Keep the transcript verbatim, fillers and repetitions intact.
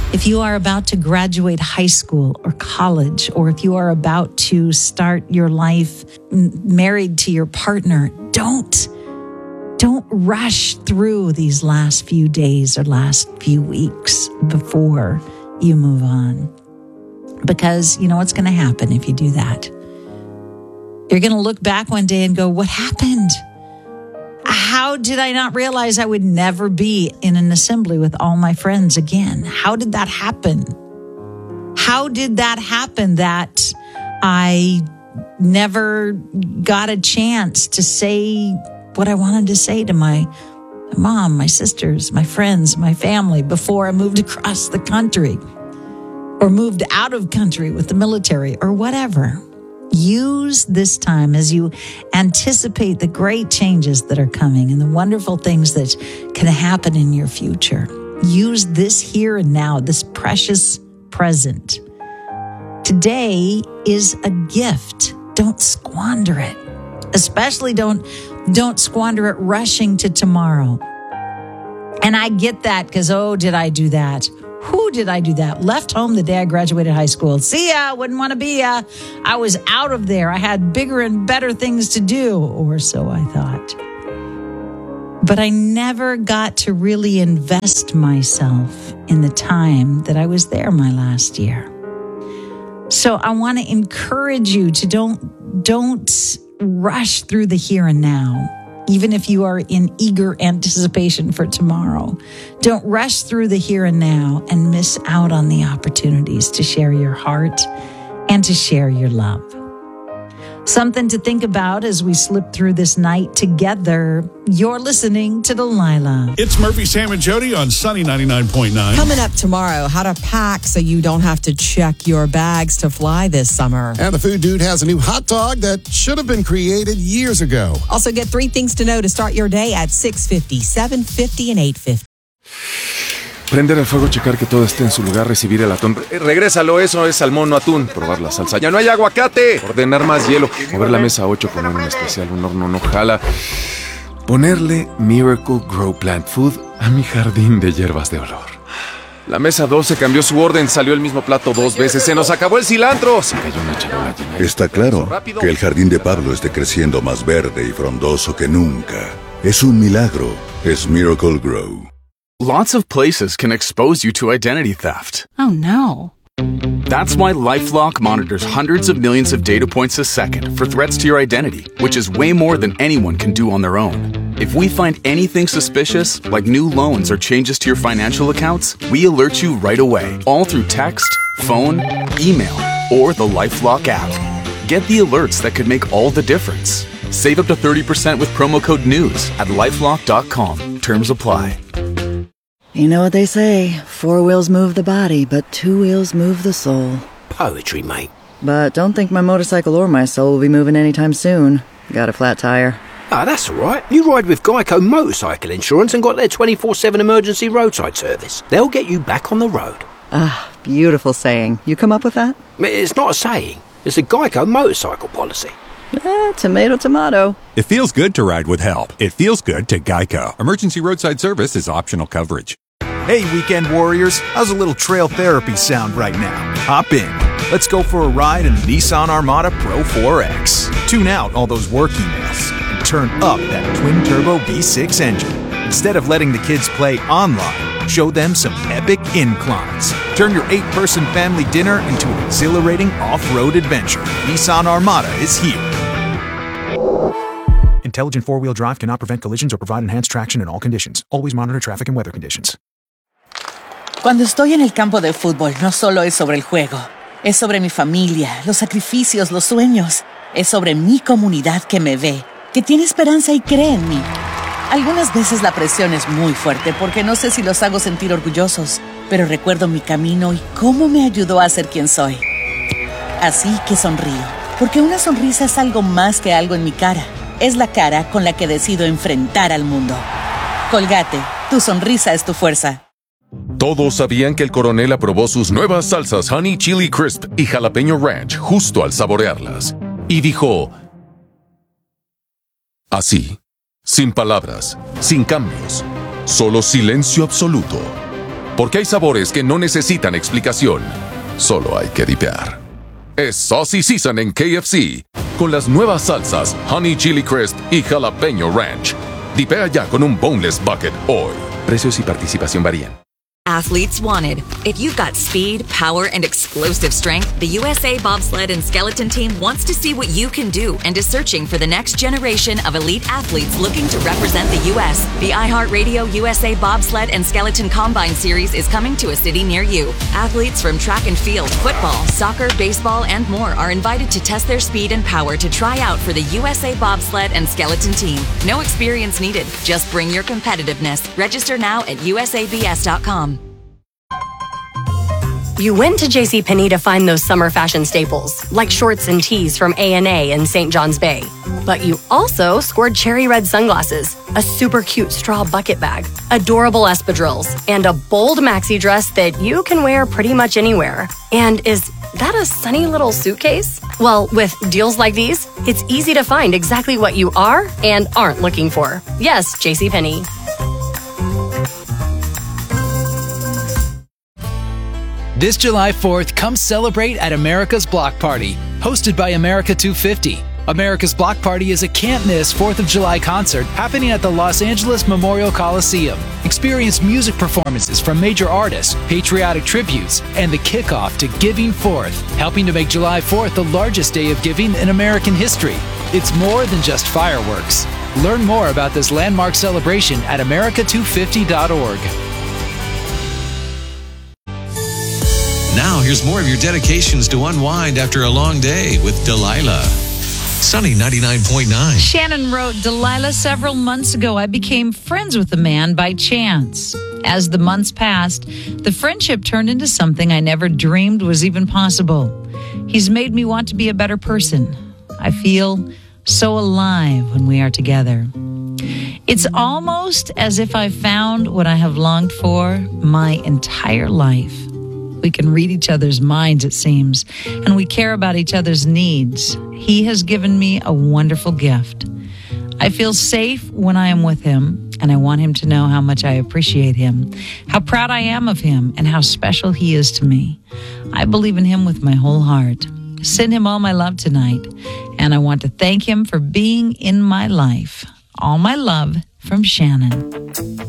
If you are about to graduate high school or college, or if you are about to start your life married to your partner, don't, don't rush through these last few days or last few weeks before you move on. Because you know what's going to happen if you do that. You're going to look back one day and go, what happened? How did I not realize I would never be in an assembly with all my friends again? How did that happen? How did that happen that I never got a chance to say what I wanted to say to my mom, my sisters, my friends, my family before I moved across the country or moved out of country with the military or whatever? Use this time as you anticipate the great changes that are coming and the wonderful things that can happen in your future. Use this here and now, this precious present. Today is a gift. Don't squander it. Especially don't, don't squander it rushing to tomorrow. And I get that because, oh, did I do that? Who did I do that? Left home the day I graduated high school. See ya, wouldn't want to be ya. I was out of there. I had bigger and better things to do, or so I thought. But I never got to really invest myself in the time that I was there my last year. So I want to encourage you to don't, don't rush through the here and now. Even if you are in eager anticipation for tomorrow, don't rush through the here and now and miss out on the opportunities to share your heart and to share your love. Something to think about as we slip through this night together. You're listening to Delilah. It's Murphy, Sam, and Jody on Sunny ninety-nine point nine. Coming up tomorrow, how to pack so you don't have to check your bags to fly this summer. And the food dude has a new hot dog that should have been created years ago. Also get three things to know to start your day at six fifty, seven fifty, and eight fifty. Prender el fuego, checar que todo esté en su lugar, recibir el atún. Eh, regrésalo, eso es salmón, no atún. Probar la salsa. ¡Ya no hay aguacate! Ordenar más hielo. Mover la mesa ocho, poner un especial, un horno no jala. Ponerle Miracle Grow Plant Food a mi jardín de hierbas de olor. La mesa doce cambió su orden, salió el mismo plato dos veces. ¡Se nos acabó el cilantro! Se cayó una charola llena. Está claro que el jardín de Pablo esté creciendo más verde y frondoso que nunca. Es un milagro. Es Miracle Grow. Lots of places can expose you to identity theft. Oh, no. That's why LifeLock monitors hundreds of millions of data points a second for threats to your identity, which is way more than anyone can do on their own. If we find anything suspicious, like new loans or changes to your financial accounts, we alert you right away, all through text, phone, email, or the LifeLock app. Get the alerts that could make all the difference. Save up to thirty percent with promo code NEWS at lifelock dot com. Terms apply. You know what they say, four wheels move the body, but two wheels move the soul. Poetry, mate. But don't think my motorcycle or my soul will be moving anytime soon. Got a flat tire. Ah, that's all right. You ride with Geico Motorcycle Insurance and got their twenty-four seven emergency roadside service. They'll get you back on the road. Ah, beautiful saying. You come up with that? It's not a saying. It's a Geico motorcycle policy. Eh, tomato, tomato. It feels good to ride with help. It feels good to Geico. Emergency roadside service is optional coverage. Hey, weekend warriors. How's a little trail therapy sound right now? Hop in. Let's go for a ride in the Nissan Armada Pro four X. Tune out all those work emails and turn up that twin-turbo V six engine. Instead of letting the kids play online, show them some epic inclines. Turn your eight-person family dinner into an exhilarating off-road adventure. Nissan Armada is here. Intelligent four-wheel drive cannot prevent collisions or provide enhanced traction in all conditions. Always monitor traffic and weather conditions. Cuando estoy en el campo de fútbol, no solo es sobre el juego. Es sobre mi familia, los sacrificios, los sueños. Es sobre mi comunidad que me ve, que tiene esperanza y cree en mí. Algunas veces la presión es muy fuerte porque no sé si los hago sentir orgullosos, pero recuerdo mi camino y cómo me ayudó a ser quien soy. Así que sonrío, porque una sonrisa es algo más que algo en mi cara. Es la cara con la que decido enfrentar al mundo. Colgate, tu sonrisa es tu fuerza. Todos sabían que el coronel aprobó sus nuevas salsas Honey Chili Crisp y Jalapeño Ranch justo al saborearlas. Y dijo... así, sin palabras, sin cambios, solo silencio absoluto. Porque hay sabores que no necesitan explicación. Solo hay que dipear. Es Saucy Season en K F C. Con las nuevas salsas Honey Chili Crisp y Jalapeño Ranch. Dipea ya con un Boneless Bucket hoy. Precios y participación varían. Athletes wanted. If you've got speed, power, and explosive strength, the U S A Bobsled and Skeleton Team wants to see what you can do and is searching for the next generation of elite athletes looking to represent the U S. The iHeartRadio U S A Bobsled and Skeleton Combine Series is coming to a city near you. Athletes from track and field, football, soccer, baseball, and more are invited to test their speed and power to try out for the U S A Bobsled and Skeleton Team. No experience needed. Just bring your competitiveness. Register now at U S A B S dot com. You went to JCPenney to find those summer fashion staples, like shorts and tees from A and A in Saint John's Bay. But you also scored cherry red sunglasses, a super cute straw bucket bag, adorable espadrilles, and a bold maxi dress that you can wear pretty much anywhere. And is that a sunny little suitcase? Well, with deals like these, it's easy to find exactly what you are and aren't looking for. Yes, JCPenney. This July fourth, come celebrate at America's Block Party, hosted by America two fifty. America's Block Party is a can't-miss fourth of July concert happening at the Los Angeles Memorial Coliseum. Experience music performances from major artists, patriotic tributes, and the kickoff to Giving Fourth, helping to make July fourth the largest day of giving in American history. It's more than just fireworks. Learn more about this landmark celebration at America two fifty dot org. Now, here's more of your dedications to unwind after a long day with Delilah. Sunny ninety-nine point nine. Shannon wrote, Delilah, several months ago, I became friends with a man by chance. As the months passed, the friendship turned into something I never dreamed was even possible. He's made me want to be a better person. I feel so alive when we are together. It's almost as if I found what I have longed for my entire life. We can read each other's minds, it seems, and we care about each other's needs. He has given me a wonderful gift. I feel safe when I am with him, and I want him to know how much I appreciate him, how proud I am of him, and how special he is to me. I believe in him with my whole heart. Send him all my love tonight, and I want to thank him for being in my life. All my love from Shannon.